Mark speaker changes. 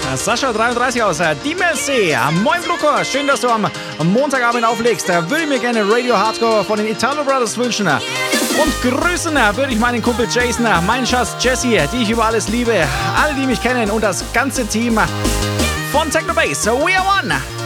Speaker 1: Sascha 33 aus Dimersee. Moin Luca, schön, dass du am Montagabend auflegst. Würde mir gerne Radio Hardcore von den Italo Brothers wünschen. Und grüßen würde ich meinen Kumpel Jason, meinen Schatz Jesse, die ich über alles liebe, alle, die mich kennen und das ganze Team von Techno Bass. We are one!